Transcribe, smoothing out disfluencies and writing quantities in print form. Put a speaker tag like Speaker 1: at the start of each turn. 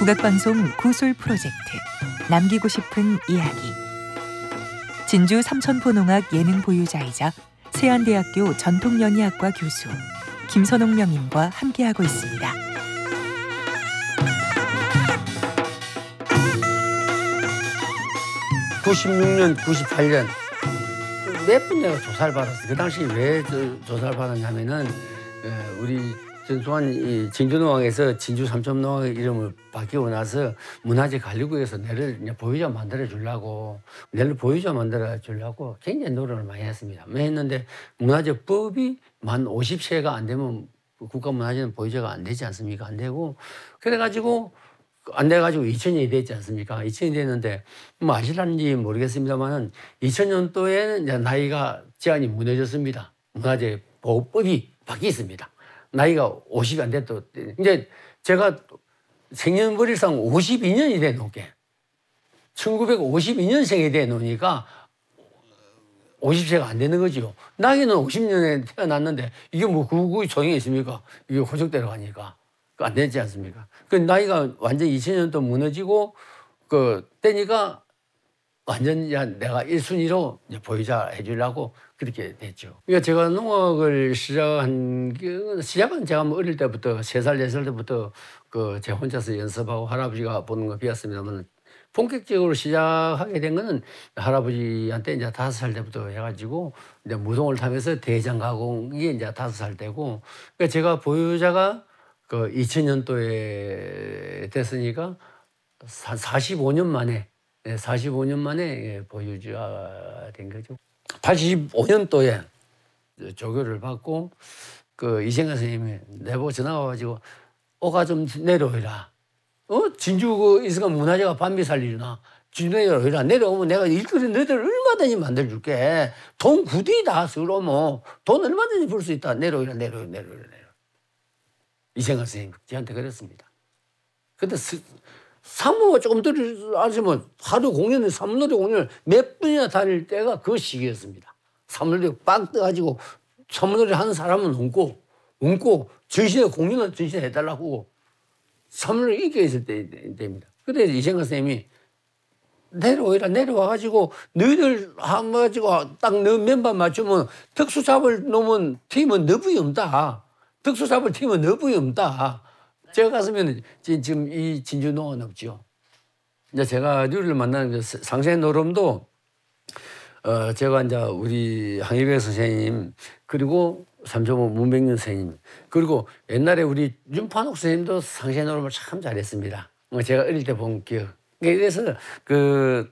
Speaker 1: 국악방송 구술 프로젝트 남기고 싶은 이야기. 진주 삼천포농악 예능 보유자이자 세안대학교 전통연희학과 교수 김선옥 명인과 함께하고 있습니다.
Speaker 2: (96년) (98년) 몇 번 내가 조사를 받았어요. 그 당시 왜 조사를 받았냐면은 우리 전소한 이 진주농악에서 진주 삼천농악 이름을 바뀌고 나서 문화재 관리국에서 내를 이제 보유자 만들어 주려고 굉장히 노력을 많이 했습니다. 했는데 문화재법이 만 50세가 안 되면 국가문화재는 보유자가 안 되지 않습니까? 안 되고 그래가지고 안 돼가지고 2000년이 됐지 않습니까? 2000년이 됐는데 뭐 아시는지 모르겠습니다만은 2000년도에는 이제 나이가 제한이 무너졌습니다. 문화재 보호법이 바뀌었습니다. 나이가 50이 안 됐도 이제 제가 생년월일상 52년이 돼 놓게 1952년생이 돼 놓으니까 50세가 안 되는 거죠. 나이는 50년에 태어났는데 이게 뭐 그거의 소용이 있습니까? 이게 호적대로 가니까 안 되지 않습니까? 그 나이가 완전 2000년도 무너지고 그 때니까 완전 내가 1순위로 보유자 해주려고 그렇게 됐죠. 그러니까 제가 농악을 시작은 제가 뭐 어릴 때부터 3살, 4살 때부터 제가 혼자서 연습하고 할아버지가 보는 거 배웠습니다만 본격적으로 시작하게 된 거는 할아버지한테 이제 5살 때부터 해가지고 이제 무송을 타면서 대장 가공이 이제 5살 때고 그러니까 제가 보유자가 2000년도에 됐으니까 45년 만에 보유자가 된 거죠. 85년도에 조교를 받고 이생관 선생님이 내보고 전화가 와가지고 오가 좀 내려오라. 진주 이승간 문화재가 밤비 살리나 진주 내려오라. 내려오면 내가 일거리 너희들 얼마든지 만들어줄게. 돈 구디다 서로 뭐 돈 얼마든지 벌 수 있다. 내려오라. 이생관 선생님 저한테 그랬습니다. 근데 사무가 조금 더 아시면 하루 공연을 사무놀이 공연을 몇 분이나 다닐 때가 그 시기였습니다. 사무놀이 빡 떠가지고 사무놀이 하는 사람은 웃고 전신에 공연을 전신에 해달라고 사무놀이 인기가 있을 때입니다. 그때 이생관 선생님이 내려와가지고 너희들 해가지고 딱 너 멤버 맞추면 특수 잡을 놈은 팀은 너부이 없다. 특수 잡을 팀은 너부이 없다. 제가 갔으면 지금 이 진주농악은 없죠. 이제 제가 류를 만나는 상생노름도 제가 이제 우리 항일백 선생님 그리고 삼천포 문백년 선생님 그리고 옛날에 우리 윤판옥 선생님도 상생노름을 참 잘했습니다. 제가 어릴 때 본 기억. 그래서